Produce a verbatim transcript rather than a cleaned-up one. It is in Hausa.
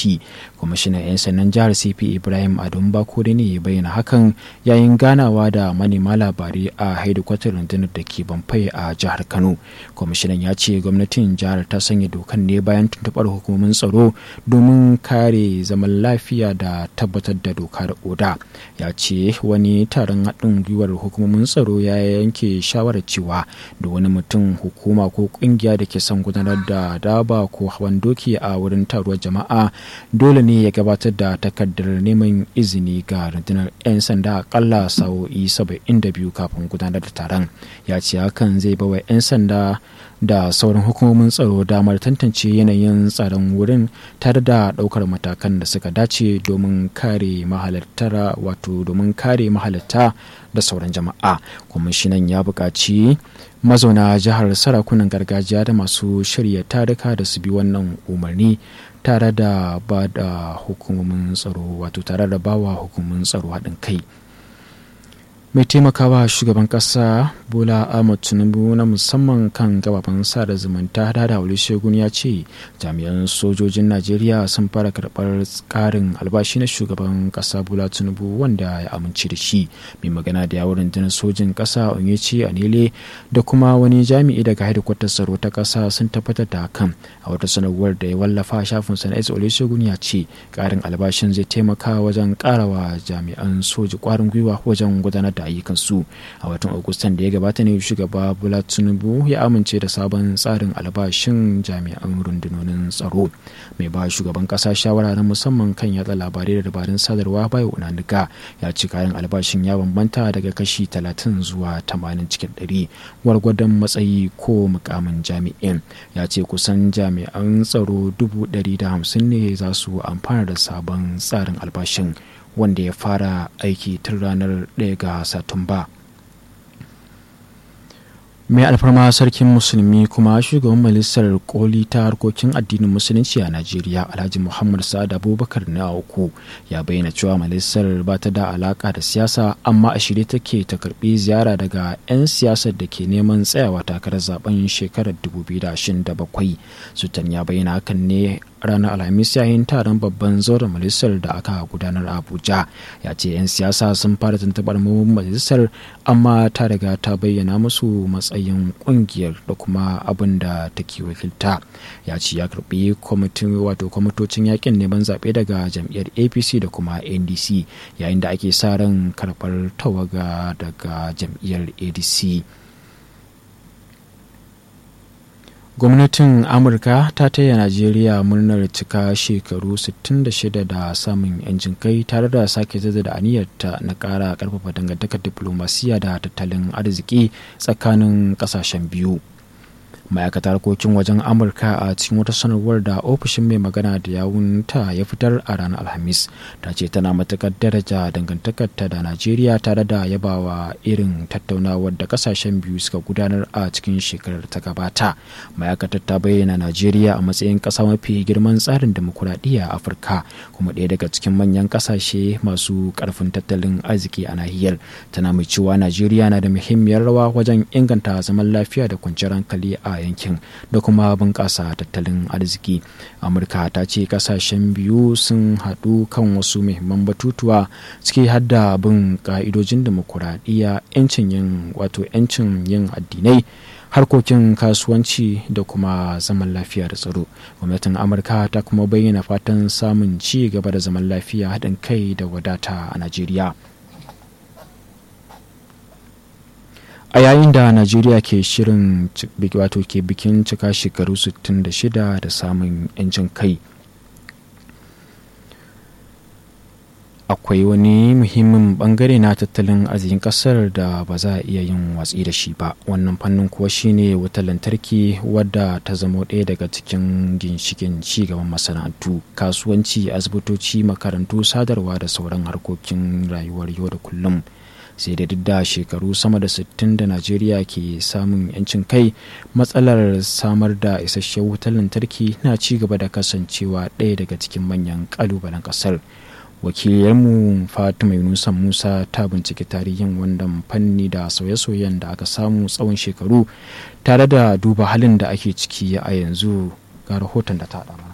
gwamnati. Kwamishinan 'yan sandan jihar C P Ibrahim Adamu Bakori ne ya bayyana hakan yayin ganawa da manema labarai a hedikwatar rundunar da ke Bamfai a jihar Kano. Kwamishinan ya ce gwamnatin jihar ta sanya dokan ne bayan tuntuɓar hukumomin tsaro domin kare zaman lafiya da tabbatar da doka da oda. Ya ce wani taron haɗin gwiwar hukumomin tsaro ya yanke shawarar cewa da wani mutum, hukuma ko ƙungiya da ke son gudanar da daba ko hawan doki a wurin taruwar jama'a dole ne ya gabatar da takardar neman izini ga rundunar 'yan sanda akalla sa'o'i saba'in da biyu kafin gudanar da taron. Ya ce hakan zai bawa 'yan sanda da sauran hukumomin tsaro damar tantance yanayin tsaron wurin tare da ɗaukar matakan da suka dace domin kare mahalarta wato domin kare mahalarta da sauran jama'a. Kwamishinan ya buƙaci mazauna jihar, sarakunan gargajiya da masu shirya tarika da su bi wannan umarni tare da ba da hukumomin tsaro wato tare da bawa hukumomin tsaro haɗin kai. Mai taimakawa shugaban kasa Bola Ahmed Tinubu na musamman kan gababan sada zumunta da Olusegun ya ce jami'an sojojin Najeriya sun fara karɓar ƙarin albashi na shugaban kasa Bola Tinubu wanda ya amince da shi. Mai magana da yawon rundunar sojin kasa Onyechi Anile da kuma wani jami'i daga hedikwatar tsaro ta kasa sun tabbatar da hakan. A wata sanarwar da ya wallafa shafin sa na X, Olusegun ya ce ƙarin albashin zai taimaka wajen ƙarawa jami'an soji ƙwarin gwiwa wajen gudanar da ayyukansu. A watan Agustan da ya gabata ne shugaba Bola Tinubu ya amince da sabon tsarin albashin jami'an rundunonin tsaro. Mai ba shugaban kasa shawara na musamman kan yatsa labarai da dabarun sadarwa Bayo Onanuga ya ce kayan albashin ya bambanta daga kashi talatin zuwa tamanin cikin ɗari gwargwadon matsayi ko mukamin jami'in. Ya ce kusan jami'an tsaro dubu ɗari da hamsin ne za su amfana da sabon tsarin albashin wanda ya fara aiki tun ranar ɗaya ga Satumba. Mai alfarma sarkin musulmi kuma shugaban majalisar koli ta harkokin addinin musulunci a Najeriya Alhaji Muhammad Sa'ad Abubakar na uku ya bayyana cewa majalisar ba ta da alaka da siyasa amma a shirye take ta karbi ziyara daga 'yan siyasar da ke neman tsayawa takarar zaben shekarar dubu biyu da ashirin da bakwai. Sultan ya bayyana hakan ne ranar Alhamis yayin taron babban zauren majalisar da aka gudanar a Abuja. Ya ce 'yan siyasa sun fara tuntuɓar majalisar amma ta riga ta bayyana musu matsayin kungiyar da kuma abin da take wakilta. Ya ce ya karbi kwamitin wato kwamitocin yakin neman zaɓe daga jam'iyyar A P C da kuma N D C yayin da ake sa ran karɓar tawaga daga jam'iyyar A D C. Gwamnatin Amurka ta taya Najeriya murnar cika shekaru sittin da shida da samun 'yancin kai tare da sake jaddada aniyarta na ƙara ƙarfafa dangantakar diflomasiyya da tattalin arziki tsakanin ƙasashen biyu. Ma'aikatar harkokin wajen Amurka a cikin wata sanarwar da ofishin mai magana da yawunta ya fitar a ranar Alhamis ta ce tana matuƙar daraja dangantakarta da Najeriya tare da yabawa irin tattaunawar da kasashen biyu suka gudanar a cikin shekarar ta gabata. Ma'aikatar ta bayyana Najeriya a matsayin ƙasa mafi girman tsarin demokuraɗiyya a Afirka kuma ɗaya daga cikin manyan ƙasashe masu ƙarfin tattalin arziki a nahiyar. Tana mai cewa Najeriya na da muhimmiyar rawa wajen inganta zaman lafiya da kwanciyar hankali a yankin da kuma bunƙasa tattalin arziki. Amurka ta ce kasashen biyu sun haɗu kan wasu muhimman batutuwa ciki har da bin ƙa'idojin demokuraɗiyya, 'yancin yin wato 'yancin yin addinai, harkokin kasuwanci da kuma zaman lafiya da tsaro. Gwamnatin Amurka ta kuma bayyana fatan samun ci gaba da zaman lafiya, haɗin kai da wadata a Najeriya. A yayin da Najeriya ke shirin wato ke bikin cika shekaru sittin da shida da samun 'yancin kai, akwai wani muhimmin bangare na tattalin arzikin kasar da ba za a iya yin watsi da shi ba. Wannan fannin kuwa shine wutar lantarki wadda ta zama ɗaya daga cikin ginshikin cigaban masana'antu, kasuwanci, asibitoci, makarantu, sadarwa da sauran harkokin rayuwar yau da kullum. Sai da duk da shekaru sama da sittin da Najeriya ke samun 'yancin kai, matsalar samar da isasshen wutar lantarki na ci gaba da kasancewa ɗaya daga cikin manyan ƙalubalen ƙasar. Wakiliyarmu Fatima Yunusa Musa ta binciki tarihin wannan fanni da sauye-sauyen da aka samu tsawon shekaru tare da duba halin da ake ciki a yanzu. Ga rahoton da ta haɗa mana.